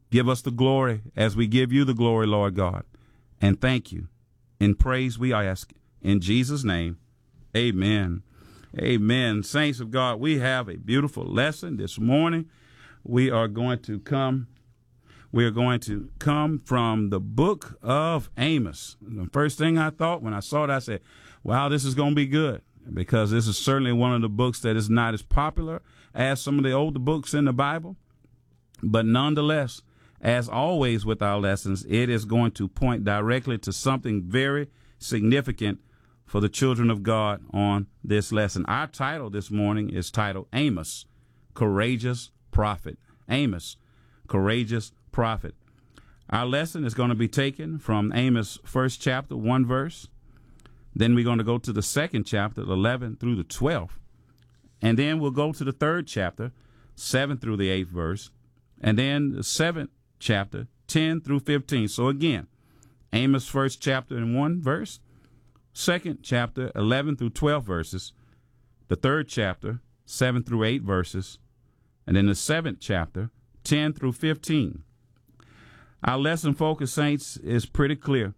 Give us the glory as we give you the glory, Lord God. And thank you. In praise we ask. In Jesus' name, amen. Amen. Saints of God, we have a beautiful lesson this morning. We are going to come from the book of Amos. The first thing I thought when I saw it, I said, wow, this is going to be good, because this is certainly one of the books that is not as popular as some of the older books in the Bible. But nonetheless, as always with our lessons, it is going to point directly to something very significant for the children of God on this lesson. Our title this morning is titled Amos, Courageous Prophet. Amos, Courageous Prophet. Our lesson is going to be taken from Amos' first chapter, 1 verse. Then we're going to go to the second chapter, 11 through the 12th. And then we'll go to the third chapter, 7 through the 8th verse. And then the seventh chapter, 10 through 15. So again, Amos' first chapter in 1 verse, second chapter, 11 through 12 verses, the third chapter, 7 through 8 verses, and then the seventh chapter, 10 through 15. Our lesson focus, saints, is pretty clear.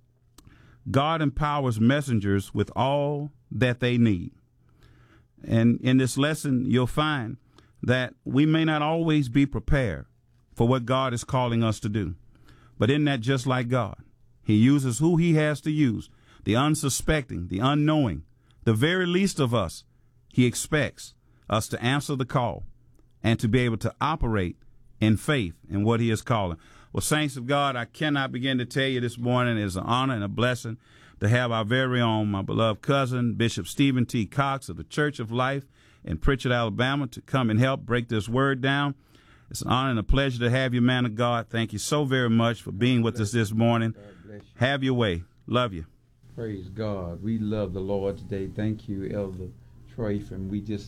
God empowers messengers with all that they need. And in this lesson, you'll find that we may not always be prepared for what God is calling us to do. But isn't that just like God? He uses who he has to use, the unsuspecting, the unknowing, the very least of us. He expects us to answer the call and to be able to operate in faith in what he is calling. Well, saints of God, I cannot begin to tell you this morning, it's an honor and a blessing to have our very own, my beloved cousin, Bishop Stephen T. Cox of the Church of Life in Pritchard, Alabama, to come and help break this word down. It's an honor and a pleasure to have you, man of God. Thank you so very much for being with us this morning. Have your way. Love you. Praise God. We love the Lord today. Thank you, Elder Trafe. We just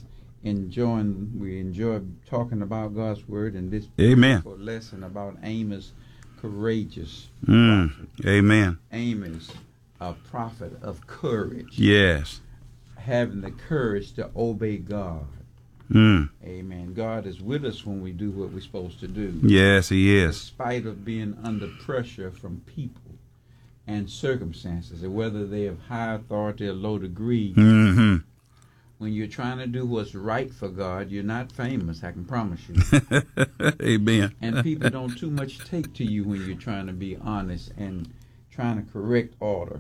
enjoy talking about God's word, and this beautiful lesson about Amos, courageous prophet. Amen. Amos, a prophet of courage. Yes. Having the courage to obey God. Amen. God is with us when we do what we're supposed to do. Yes, he is. Despite of being under pressure from people and circumstances, whether they have high authority or low degree. When you're trying to do what's right for God, you're not famous, I can promise you. Amen. And people don't too much take to you when you're trying to be honest and trying to correct order.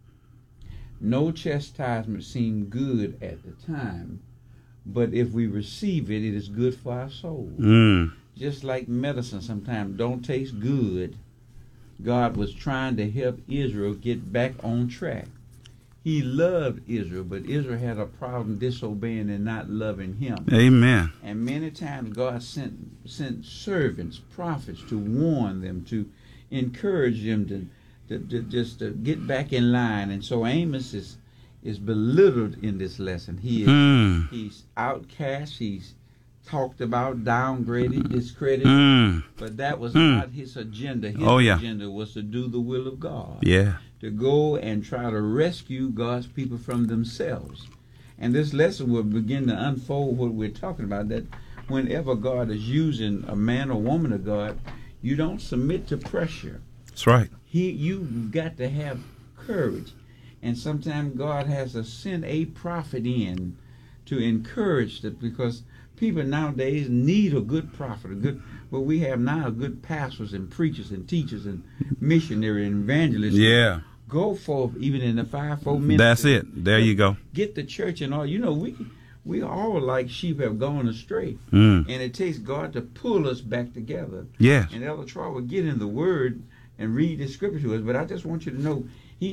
No chastisement seemed good at the time, but if we receive it, it is good for our soul. Just like medicine sometimes don't taste good, God was trying to help Israel get back on track. He loved Israel, but Israel had a problem disobeying and not loving him. Amen. And many times God sent servants, prophets, to warn them, to encourage them to get back in line. And so Amos is belittled in this lesson. He's outcast. He's talked about, downgraded, discredited. But that was not his agenda. His agenda was to do the will of God. Yeah. To go and try to rescue God's people from themselves. And this lesson will begin to unfold what we're talking about, that whenever God is using a man or woman of God, you don't submit to pressure. That's right. You've got to have courage. And sometimes God has to send a prophet in to encourage them, because people nowadays need a good prophet, but we have now good pastors and preachers and teachers and missionaries and evangelists. Yeah. Go forth even in the fivefold ministry. That's it. There you go. Get the church and all. You know, we all like sheep have gone astray. And it takes God to pull us back together. Yes. And Elder Troy will get in the word and read the scripture to us. But I just want you to know,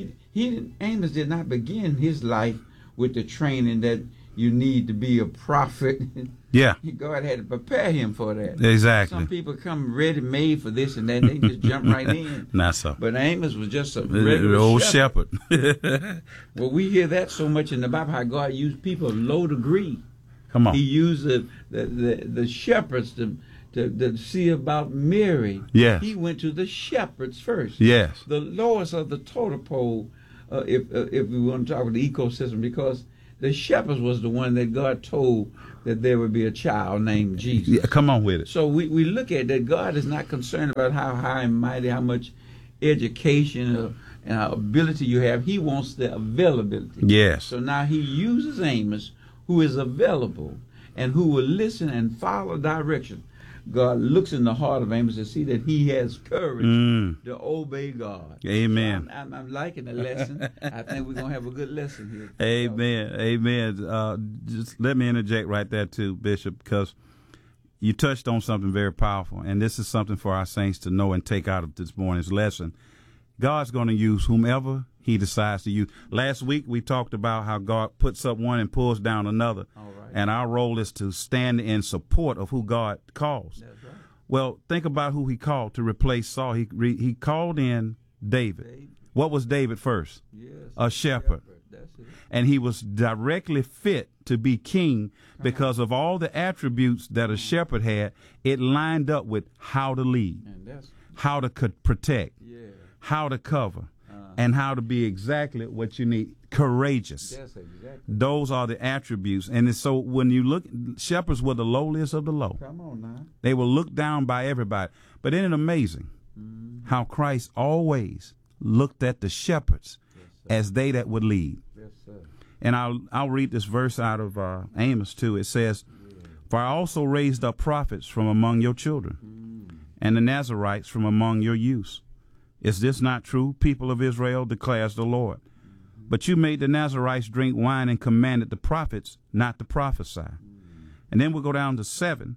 Amos did not begin his life with the training that you need to be a prophet. Yeah. God had to prepare him for that. Exactly. Some people come ready-made for this and that. They just jump right in. Not so. But Amos was just a regular old shepherd. shepherd. Well, we hear that so much in the Bible, how God used people of low degree. Come on. He used the shepherds to see about Mary. Yes. He went to the shepherds first. Yes. The lowest of the totem pole, if we want to talk about the ecosystem, because The shepherds was the one that God told that there would be a child named Jesus. Yeah, come on with it. So we look at that God is not concerned about how high and mighty, how much education and ability you have. He wants the availability. Yes. So now he uses Amos, who is available and who will listen and follow direction. God looks in the heart of Amos to see that he has courage to obey God. Amen. So I'm liking the lesson. I think we're going to have a good lesson here. Amen. Amen. Just let me interject right there too, Bishop, because you touched on something very powerful, and this is something for our saints to know and take out of this morning's lesson. God's going to use whomever he decides to use. Last week we talked about how God puts up one and pulls down another. All right. And our role is to stand in support of who God calls. That's right. Well, think about who he called to replace Saul. He called in David. What was David first? Yes, a shepherd. That's it. And he was directly fit to be king because of all the attributes that a shepherd had. It lined up with how to lead, And that's, how to protect, yeah, how to cover, and how to be exactly what you need. Courageous. that's exactly. Those are the attributes. And it's so when you look, shepherds were the lowliest of the low. Come on now. They were looked down by everybody. But isn't it amazing how Christ always looked at the shepherds as they that would lead? Yes, sir. And I'll read this verse out of Amos too. It says, "For I also raised up prophets from among your children, and the Nazarites from among your youths. Is this not true, people of Israel, declares the Lord? But you made the Nazarites drink wine and commanded the prophets not to prophesy." And then we'll go down to 7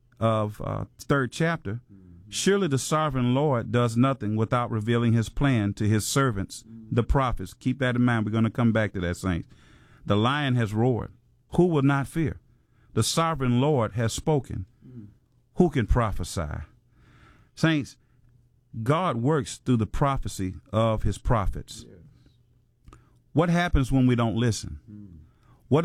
of 3rd chapter. "Surely the sovereign Lord does nothing without revealing his plan to his servants, the prophets." Keep that in mind. We're going to come back to that, saints. "The lion has roared. Who will not fear? The sovereign Lord has spoken. Who can prophesy?" Saints, God works through the prophecy of his prophets. What happens when we don't listen? What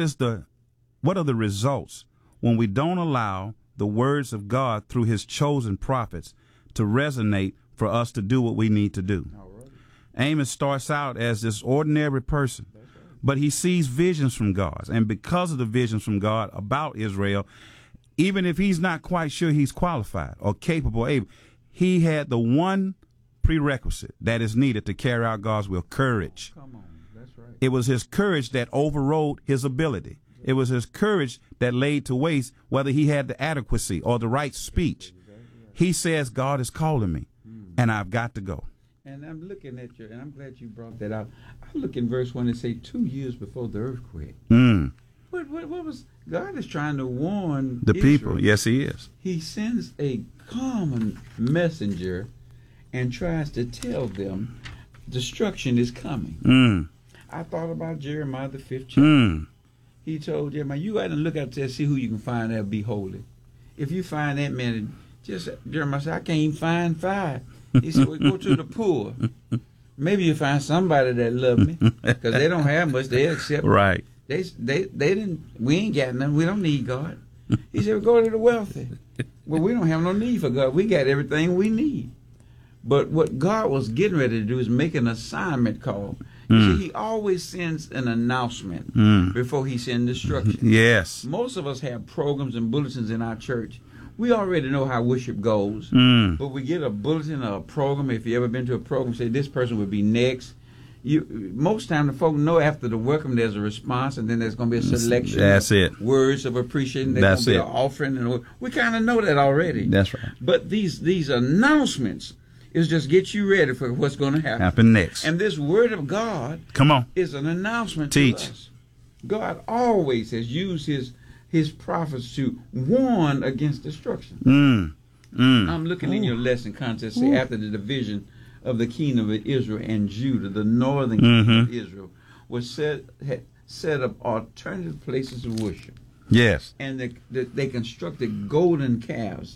are the results when we don't allow the words of God through his chosen prophets to resonate for us to do what we need to do? All right. Amos starts out as this ordinary person, but he sees visions from God. And because of the visions from God about Israel, even if he's not quite sure he's qualified or capable, able, he had the one prerequisite that is needed to carry out God's will: courage. Come on. That's right. It was his courage that overrode his ability. It was his courage that laid to waste whether he had the adequacy or the right speech. He says, God is calling me, and I've got to go. And I'm looking at you, and I'm glad you brought that out. I look in verse 1 and say 2 years before the earthquake. What was, God is trying to warn The Israel. people. Yes, he is. He sends a common messenger and tries to tell them destruction is coming. I thought about Jeremiah the 5th chapter. He told Jeremiah, you got to look out there and see who you can find that'll be holy. If you find that man, Jeremiah said, I can't even find 5. He said, well, go to the poor. Maybe you find somebody that love me, because they don't have much. They accept. Right. They didn't. We ain't got nothing. We don't need God. He said, well, go to the wealthy. Well, we don't have no need for God. We got everything we need. But what God was getting ready to do is make an assignment call. You see, he always sends an announcement before he sends instruction. Yes. Most of us have programs and bulletins in our church. We already know how worship goes, but we get a bulletin or a program. If you ever been to a program, say this person would be next. Most time the folk know after the welcome there's a response, and then there's going to be a selection. That's it. Words of appreciation. That's be it. An offering, and we kind of know that already. That's right. But these announcements is just get you ready for what's going to Happen next. And this word of God, come on, is an announcement Teach. to us. God always has used his prophets to warn against destruction. I'm looking in your lesson content. Say after the division of the kingdom of Israel and Judah, the northern kingdom of Israel was had set up alternative places of worship. Yes. And they constructed golden calves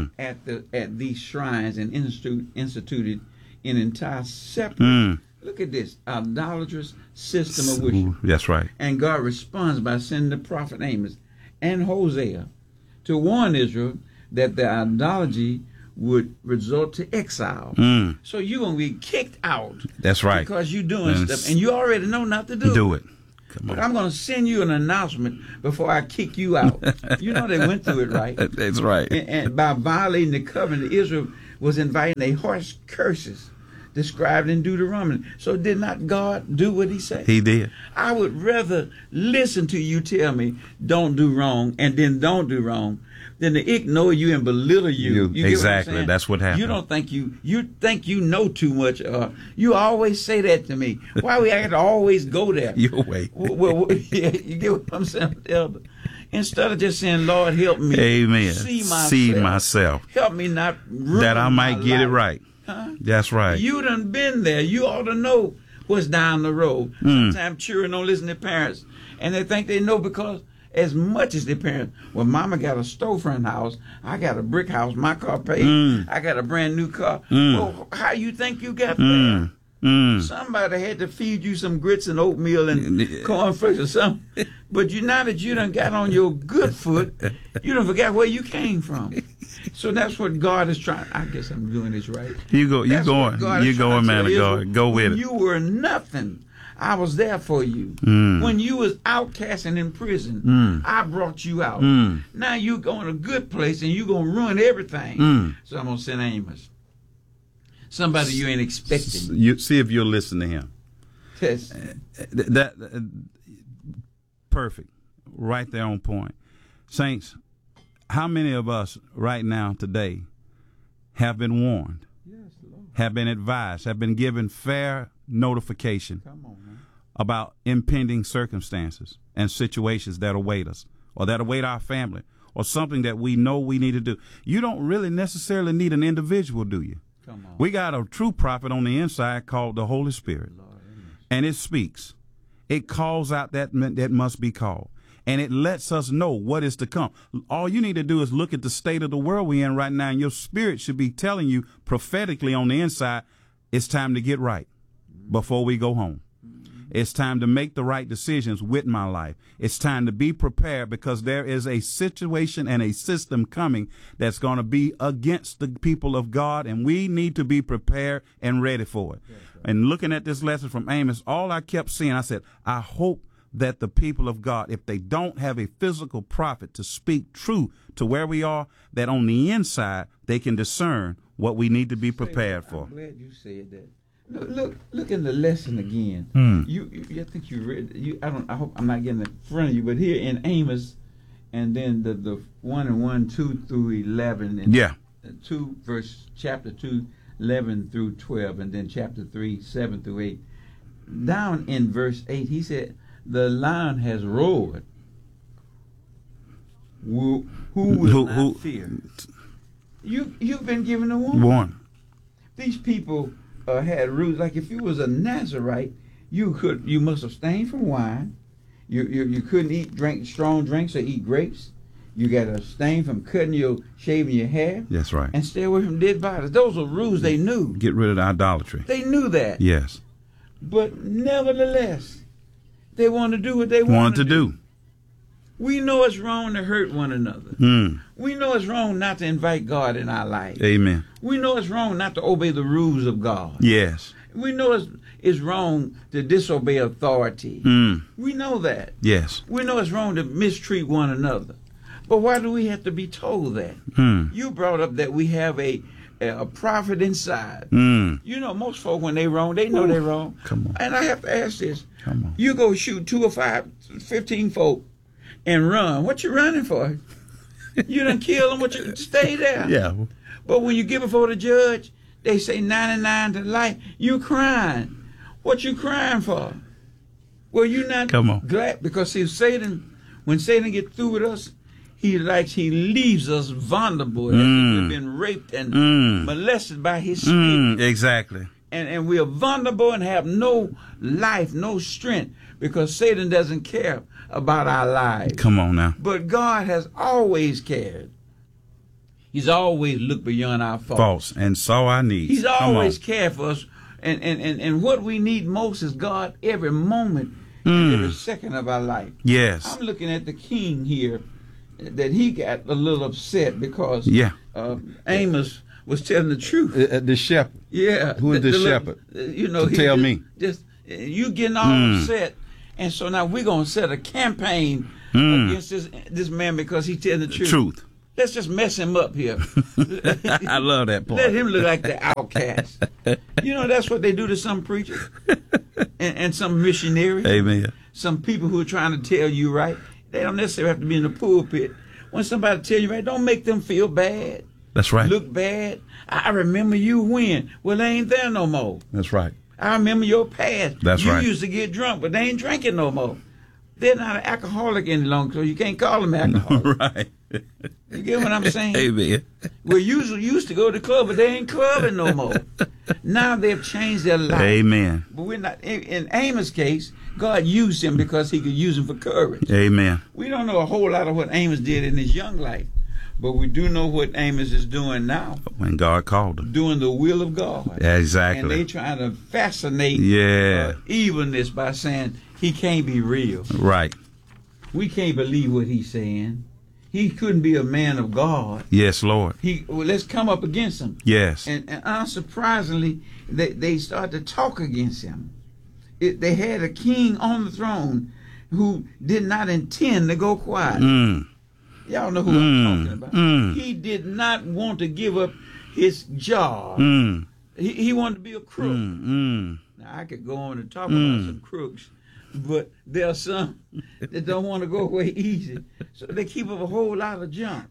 at these shrines and instituted an entire separate. Look at this idolatrous system of worship. That's right. And God responds by sending the prophet Amos and Hosea to warn Israel that the idolatry would result to exile. So you're going to be kicked out. That's right. Because you're doing stuff, and you already know not to do it. But I'm going to send you an announcement before I kick you out. You know they went through it, right? That's right. And by violating the covenant, Israel was inviting a harsh curses described in Deuteronomy. So did not God do what he said? He did. I would rather listen to you tell me don't do wrong and then don't do wrong than to ignore you and belittle you. You exactly. What that's what happened. You don't think you think you know too much. You always say that to me. Why we have to always go there? Your way. Well, yeah, you get what I'm saying, Elder? Instead of just saying, Lord, help me. Amen. See myself. Help me not ruin that I might get life. It right. Huh? That's right. You done been there. You ought to know what's down the road. Sometimes children don't listen to parents, and they think they know because as much as their parents. Well, Mama got a storefront house. I got a brick house. My car paid. I got a brand new car. Well, how you think you got there? Somebody had to feed you some grits and oatmeal and cornflakes or something. But now that you done got on your good foot, you done forgot where you came from. So that's what God is trying. I guess I'm doing this right. You going, man of God. Go with it. You were nothing. I was there for you. When you was outcast and in prison, I brought you out. Now you going to a good place and you going to ruin everything. So I'm going to send Amos. Somebody you ain't expecting. You see if you'll listen to him. Test. Perfect. Right there on point. Saints, how many of us right now today have been warned, have been advised, have been given fair notification about impending circumstances and situations that await us or that await our family or something that we know we need to do? You don't really necessarily need an individual, do you? We got a true prophet on the inside called the Holy Spirit, and it speaks. It calls out that must be called, and it lets us know what is to come. All you need to do is look at the state of the world we're in right now, and your spirit should be telling you prophetically on the inside, it's time to get right before we go home. It's time to make the right decisions with my life. It's time to be prepared because there is a situation and a system coming that's going to be against the people of God, and we need to be prepared and ready for it. Yes, and looking at this lesson from Amos, all I kept seeing, I said, I hope that the people of God, if they don't have a physical prophet to speak true to where we are, that on the inside they can discern what we need to be prepared for. I'm glad you said that. Look in the lesson again. I think you read. I hope I'm not getting in front of you, but here in Amos, and then the 1 2 through 11, and chapter 2, 11 through 12, and then chapter 3, 7 through 8. Down in verse 8, he said, "The lion has roared. Who will not fear?" You've been given a warning. These people had rules. Like if you was a Nazarite, you must abstain from wine. You couldn't drink strong drinks or eat grapes. You got to abstain from shaving your hair. That's right. And stay away from dead bodies. Those are rules they knew. Get rid of the idolatry. They knew that. Yes. But nevertheless, they want to do what they wanted to do. We know it's wrong to hurt one another. We know it's wrong not to invite God in our life. Amen. We know it's wrong not to obey the rules of God. Yes. We know it's wrong to disobey authority. We know that. Yes. We know it's wrong to mistreat one another. But why do we have to be told that? You brought up that we have a prophet inside. You know, most folk, when they wrong, they know they're wrong. Come on. And I have to ask this. Come on. You go shoot 2 or 5, 15 folk and run. What you running for? You done kill them. Stay there. Yeah. But when you get before the judge, they say 99 to life. You crying. What you crying for? Well, you not glad because see, when Satan get through with us, he leaves us vulnerable. We've been raped and molested by his spirit. Exactly. And we are vulnerable and have no life, no strength, because Satan doesn't care about our lives. Come on now. But God has always cared. He's always looked beyond our faults. And saw our needs. He's always cared for us. And what we need most is God every moment, every second of our life. Yes. I'm looking at the king here, that he got a little upset because Amos was telling the truth. The shepherd. Yeah. Who is the shepherd? You know, tell me. You getting all upset And so now we're going to set a campaign against this man because he telling the truth. Let's just mess him up here. I love that part. Let him look like the outcast. You know, that's what they do to some preachers and some missionaries. Amen. Some people who are trying to tell you right. They don't necessarily have to be in the pulpit. When somebody tell you right, don't make them feel bad. That's right. Look bad. I remember you when. Well, they ain't there no more. That's right. I remember your past. That's right. You used to get drunk, but they ain't drinking no more. They're not an alcoholic any longer, so you can't call them alcoholic. Right. You get what I'm saying? Amen. We usually used to go to the club, but they ain't clubbing no more. Now they've changed their life. Amen. But we're not. In Amos' case, God used him because he could use him for courage. Amen. We don't know a whole lot of what Amos did in his young life, but we do know what Amos is doing now. When God called him. Doing the will of God. Exactly. And they trying to fascinate evilness by saying he can't be real. Right. We can't believe what he's saying. He couldn't be a man of God. Yes, Lord. Let's come up against him. Yes. And unsurprisingly, they started to talk against him. They had a king on the throne who did not intend to go quiet. Y'all know who I'm talking about. He did not want to give up his job. He wanted to be a crook. Now, I could go on and talk about some crooks, but there are some that don't want to go away easy. So they keep up a whole lot of junk.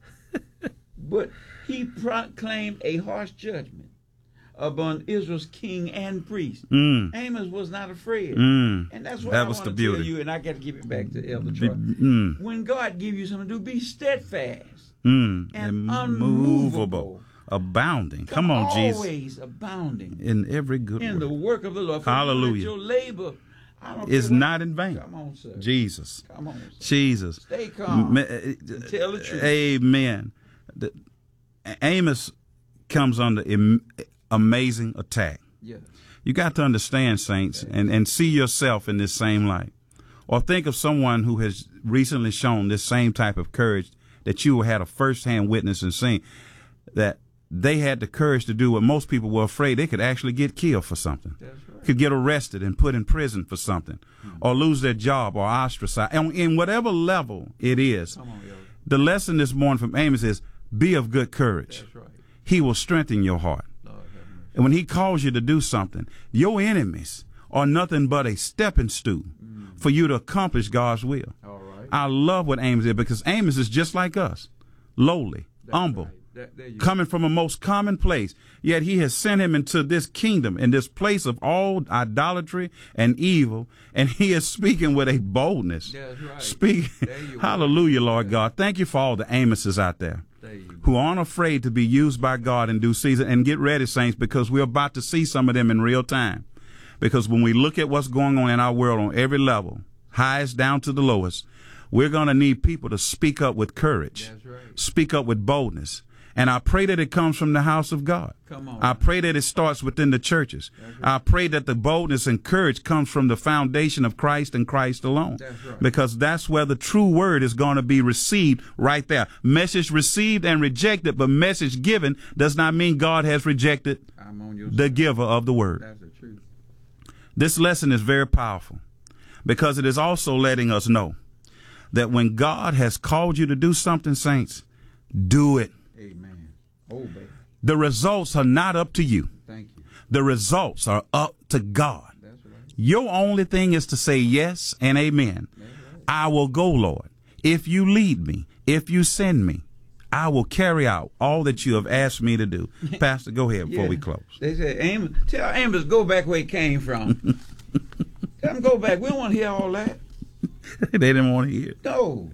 But he proclaimed a harsh judgment upon Israel's king and priest. Amos was not afraid. And that's what I want to tell you, and I got to give it back to Elder Troy. When God gives you something to do, be steadfast and unmovable. Abounding. Come on, Jesus. Always abounding. In every good work. In the work of the Lord. Hallelujah. Your labor is not in vain. Come on, sir. Jesus. Come on, sir. Jesus. Stay calm. Tell the truth. Amen. Amos comes under amazing attack. Yeah. You got to understand, saints, and see yourself in this same light. Or think of someone who has recently shown this same type of courage that you had a first-hand witness and seen, that they had the courage to do what most people were afraid they could actually get killed for something. That's right. Could get arrested and put in prison for something, or lose their job or ostracized. And in whatever level it is, the lesson this morning from Amos is be of good courage. That's right. He will strengthen your heart. And when he calls you to do something, your enemies are nothing but a stepping stool for you to accomplish God's will. All right. I love what Amos did, because Amos is just like us, lowly, humble, coming from a most common place. Yet he has sent him into this kingdom, in this place of all idolatry and evil, and he is speaking with a boldness. That's right. Hallelujah, Lord God. Thank you for all the Amoses out there who aren't afraid to be used by God in due season. And get ready, saints, because we're about to see some of them in real time. Because when we look at what's going on in our world on every level, highest down to the lowest, we're going to need people to speak up with courage. That's right. Speak up with boldness. And I pray that it comes from the house of God. Come on. I pray that it starts within the churches. Right. I pray that the boldness and courage comes from the foundation of Christ and Christ alone. That's right. Because that's where the true word is going to be received, right there. Message received and rejected, but message given does not mean God has rejected the giver of the word. That's the truth. This lesson is very powerful, because it is also letting us know that when God has called you to do something, saints, do it. Amen. Obey. The results are not up to you. Thank you. The results are up to God. That's right. Your only thing is to say yes and amen. That's right. I will go, Lord. If you lead me, if you send me, I will carry out all that you have asked me to do. Pastor, go ahead before we close. They said, tell Amos go back where he came from. Tell him go back. We don't want to hear all that. They didn't want to hear it. No.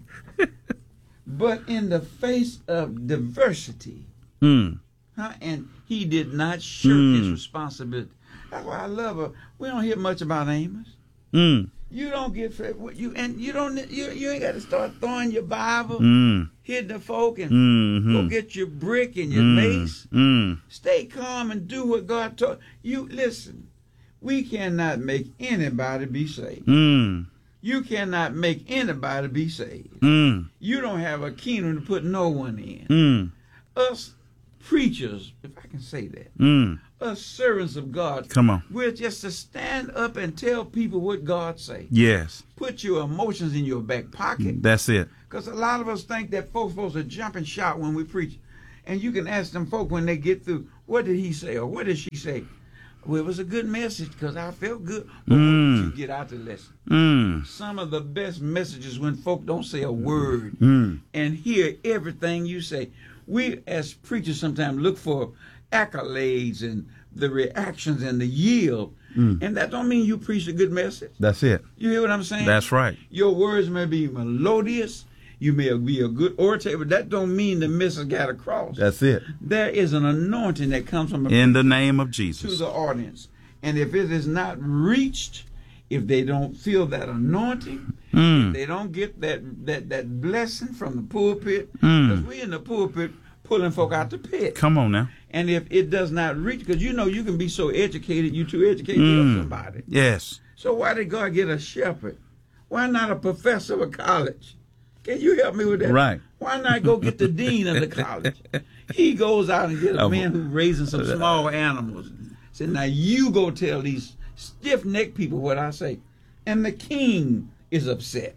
But in the face of diversity, and he did not shirk his responsibility. That's why I love her. We don't hear much about Amos. You don't get you ain't got to start throwing your Bible, hitting the folk, and go get your brick and your mace. Stay calm and do what God told you. Listen, we cannot make anybody be saved. You cannot make anybody be saved. You don't have a kingdom to put no one in. Us preachers, if I can say that, us servants of God, Come on. we're just to stand up and tell people what God say. Yes. Put your emotions in your back pocket. That's it. Because a lot of us think that folks supposed to jump and shout when we preach. And you can ask them folk when they get through, what did he say or what did she say? Well, it was a good message because I felt good. But what did you get out the lesson? Some of the best messages when folk don't say a word and hear everything you say. We as preachers sometimes look for accolades and the reactions and the yield. And that don't mean you preach a good message. That's it. You hear what I'm saying? That's right. Your words may be melodious. You may be a good orator, but that don't mean the message got across. That's it. There is an anointing that comes from In the name of to Jesus. the audience. And if it is not reached, if they don't feel that anointing, if they don't get that blessing from the pulpit, because we in the pulpit pulling folk out the pit. Come on now. And if it does not reach, because you know you can be so educated, you too educated to help somebody. Yes. So why did God get a shepherd? Why not a professor of college? Can you help me with that? Right. Why not go get the dean of the college? He goes out and get a man who's raising some small animals. Said, now you go tell these stiff-necked people what I say. And the king is upset.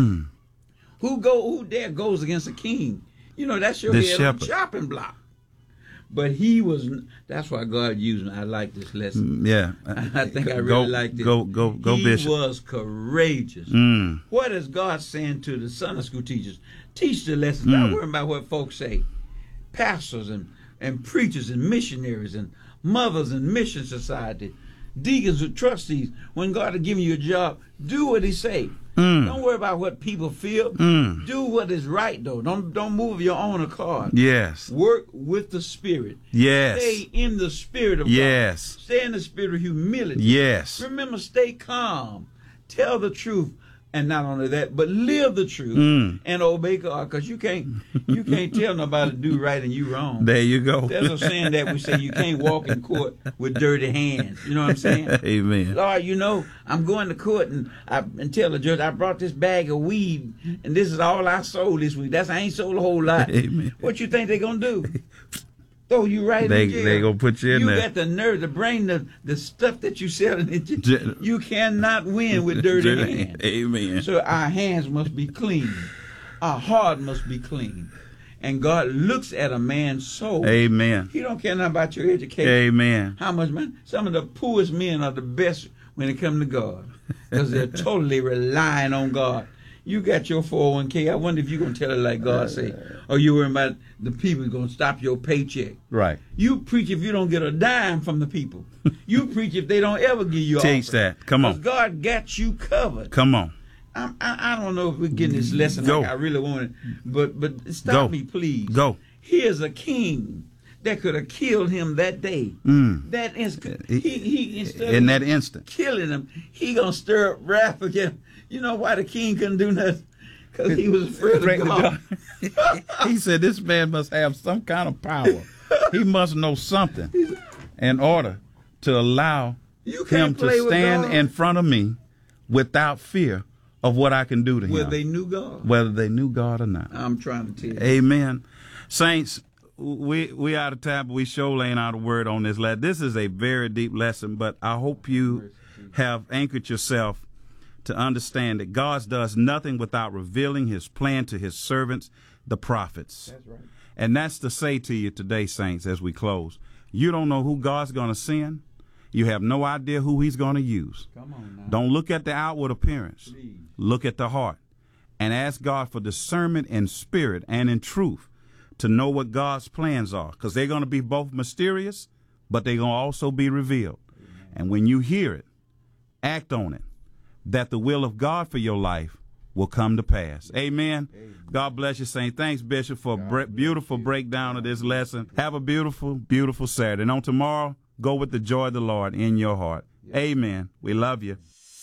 Who dare goes against the king? You know, that's your head on the chopping block. But he was, that's why God used me. I like this lesson. Yeah. I think I really like this. Go, Bishop. He was courageous. What is God saying to the Sunday school teachers? Teach the lessons. Not worry about what folks say. Pastors and preachers and missionaries and mothers and mission society, deacons and trustees. When God has given you a job, do what he say. Don't worry about what people feel. Do what is right, though. Don't move your own accord. Yes. Work with the Spirit. Yes. Stay in the Spirit of Yes. God. Stay in the spirit of humility. Yes. Remember, stay calm. Tell the truth. And not only that, but live the truth and obey God. Because you can't tell nobody to do right and you wrong. There you go. There's a saying that we say you can't walk in court with dirty hands. You know what I'm saying? Amen. Lord, you know, I'm going to court and tell the judge I brought this bag of weed and this is all I sold this week. I ain't sold a whole lot. Amen. What you think they're going to do? Throw you right in jail. They gonna put you in there. You got the nerve to bring the stuff that you selling. You cannot win with dirty hands. Amen. So our hands must be clean. Our heart must be clean. And God looks at a man's soul. Amen. He don't care nothing about your education. Amen. How much money? Some of the poorest men are the best when it comes to God. Because they're totally relying on God. You got your 401k. I wonder if you're going to tell it like God say. Or you worrying about the people going to stop your paycheck. Right. You preach if you don't get a dime from the people. You preach if they don't ever give you an Teach offering. that. Come on. Because God got you covered. Come on. I don't know if we're getting this lesson like I really wanted. But stop me, please. Go. Here's a king that could have killed him that day. That instant. He instead in of that instant. killing him, he going to stir up wrath again. You know why the king couldn't do nothing? Because he was afraid of God. He said this man must have some kind of power. He must know something in order to allow him to stand in front of me without fear of what I can do to him. Whether they knew God. Whether they knew God or not. I'm trying to tell you. Amen. Saints, we out of time, but we sure laying out a word on this. This is a very deep lesson, but I hope you have anchored yourself to understand that God does nothing without revealing his plan to his servants, the prophets. That's right. And that's to say to you today, saints, as we close. You don't know who God's going to send. You have no idea who he's going to use. Come on now. Don't look at the outward appearance. Please. Look at the heart. And ask God for discernment in spirit and in truth to know what God's plans are. Because they're going to be both mysterious, but they're going to also be revealed. Amen. And when you hear it, act on it, that the will of God for your life will come to pass. Amen. Amen. God bless you, Saint. Thanks, Bishop, for a beautiful breakdown of this lesson. Have a beautiful, beautiful Saturday. And on tomorrow, go with the joy of the Lord in your heart. Yes. Amen. We love you.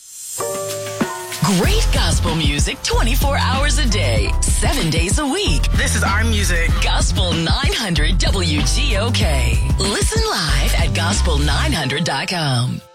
Great gospel music 24 hours a day, 7 days a week. This is our music. Gospel 900 WGOK. Listen live at gospel900.com.